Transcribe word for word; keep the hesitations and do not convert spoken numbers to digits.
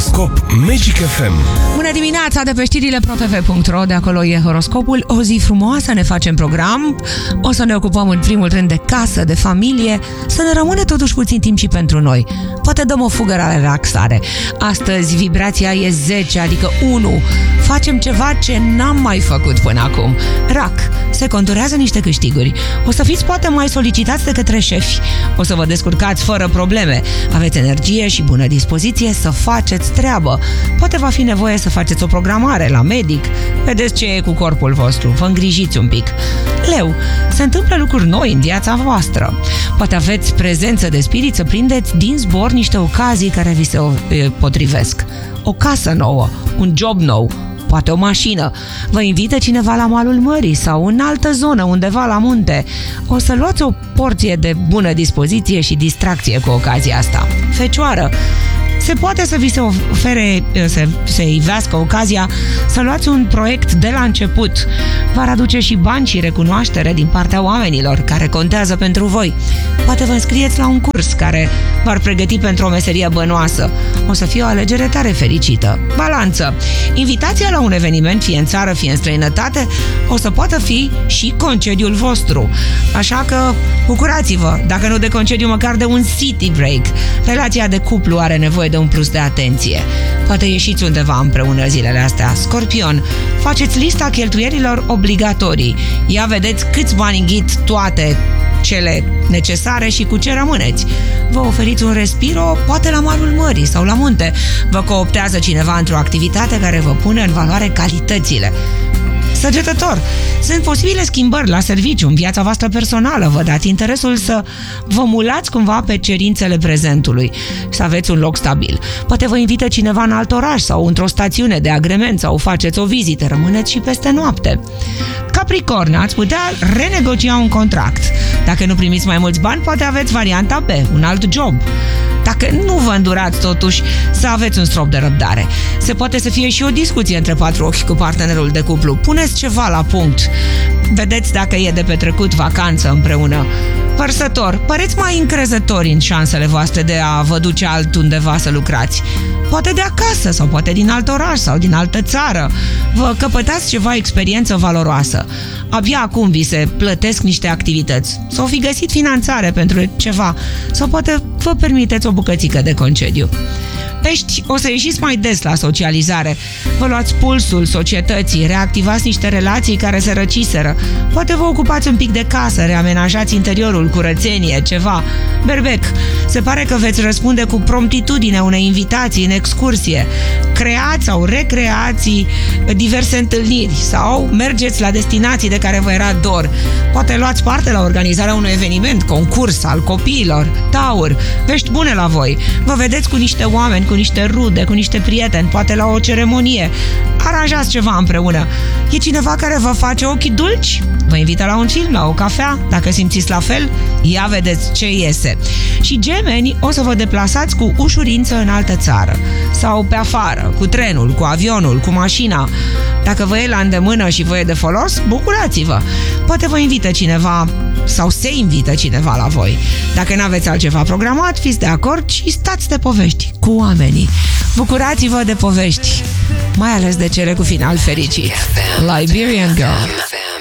Horoscop Magic F M. Bună dimineața de pe știrile pro t v punct r o, de acolo e horoscopul. O zi frumoasă ne facem program. O să ne ocupăm în primul rând de casă, de familie, să ne rămâne totuși puțin timp și pentru noi. Poate dăm o fugă la relaxare. Astăzi vibrația e zece, adică unu. Facem ceva ce n-am mai făcut până acum. Rac, se conturează niște câștiguri. O să fiți poate mai solicitați de către șefi. O să vă descurcați fără probleme. Aveți energie și bună dispoziție să faceți treabă. Poate va fi nevoie să faceți o programare la medic. Vedeți ce e cu corpul vostru. Vă îngrijiți un pic. Leu, se întâmplă lucruri noi în viața voastră. Poate aveți prezență de spirit să prindeți din zbor niște ocazii care vi se potrivesc. O casă nouă, un job nou, poate o mașină. Vă invită cineva la malul mării sau în altă zonă, undeva la munte. O să luați o porție de bună dispoziție și distracție cu ocazia asta. Fecioară, se poate să vi se ofere, să se ivească ocazia să luați un proiect de la început. Va aduce și bani și recunoaștere din partea oamenilor care contează pentru voi. Poate vă înscrieți la un curs care v-ar pregăti pentru o meserie bănoasă. O să fie o alegere tare fericită. Balanță, invitația la un eveniment, fie în țară, fie în străinătate, o să poată fi și concediul vostru. Așa că bucurați-vă, dacă nu de concediu, măcar de un city break. Relația de cuplu are nevoie de un plus de atenție. Poate ieșiți undeva împreună zilele astea. Scorpion, faceți lista cheltuielilor obligatorii. Ia vedeți câți bani înghit toate cele necesare și cu ce rămâneți. Vă oferiți un respiro, poate la malul mării sau la munte. Vă cooptează cineva într-o activitate care vă pune în valoare calitățile. Săgetător, sunt posibile schimbări la serviciu, în viața voastră personală. Vă dați interesul să vă mulați cumva pe cerințele prezentului, să aveți un loc stabil. Poate vă invită cineva în alt oraș sau într-o stațiune de agrement sau faceți o vizită, rămâneți și peste noapte. Capricorn, ați putea renegocia un contract. Dacă nu primiți mai mulți bani, poate aveți varianta B, un alt job. Dacă nu vă îndurați totuși, să aveți un strop de răbdare. Se poate să fie și o discuție între patru ochi cu partenerul de cuplu. Puneți ceva la punct. Vedeți dacă e de petrecut vacanță împreună. Vărsător, păreți mai încrezători în șansele voastre de a vă duce altundeva să lucrați. Poate de acasă sau poate din alt oraș sau din altă țară. Vă căpătați ceva experiență valoroasă. Abia acum vi se plătesc niște activități. Sau fi găsit finanțare pentru ceva. Sau poate vă permiteți o bucățică de concediu. Pești, o să ieșiți mai des la socializare. Vă luați pulsul societății, reactivați niște relații care se răciseră. Poate vă ocupați un pic de casă, reamenajați interiorul, curățenie, ceva. Berbec, se pare că veți răspunde cu promptitudine unei invitații în excursie. Creați sau recreați diverse întâlniri sau mergeți la destinații de care vă era dor. Poate luați parte la organizarea unui eveniment, concurs al copiilor. Taur, vești bune la voi. Vă vedeți cu niște oameni, cu niște rude, cu niște prieteni, poate la o ceremonie. Aranjați ceva împreună. E cineva care vă face ochii dulci? Vă invită la un film, la o cafea? Dacă simțiți la fel, ia vedeți ce iese. Și gemeni, o să vă deplasați cu ușurință în altă țară. Sau pe afară, cu trenul, cu avionul, cu mașina. Dacă vă e la îndemână și vă e de folos, bucurați-vă. Poate vă invită cineva sau se invită cineva la voi. Dacă n-aveți altceva programat, fiți de acord și stați de povești cu oamenii. Bucurați-vă de povești, mai ales de cele cu final fericit. Liberian Girl.